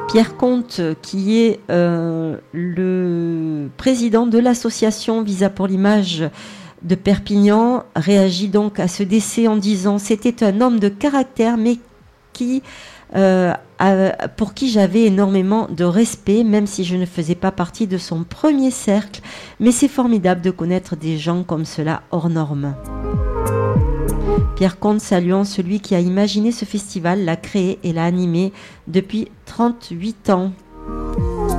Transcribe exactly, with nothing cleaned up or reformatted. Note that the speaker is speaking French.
Pierre Comte, qui est euh, le président de l'association Visa pour l'image de Perpignan, réagit donc à ce décès en disant « C'était un homme de caractère, mais qui, euh, a, pour qui j'avais énormément de respect, même si je ne faisais pas partie de son premier cercle. Mais c'est formidable de connaître des gens comme cela hors normes. » Pierre Comte saluant celui qui a imaginé ce festival, l'a créé et l'a animé depuis trente-huit ans.